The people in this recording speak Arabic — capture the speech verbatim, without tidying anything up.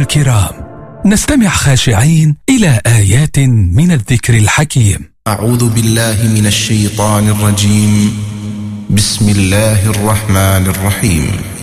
الكرام، نستمع خاشعين إلى آيات من الذكر الحكيم. أعوذ بالله من الشيطان الرجيم. بسم الله الرحمن الرحيم.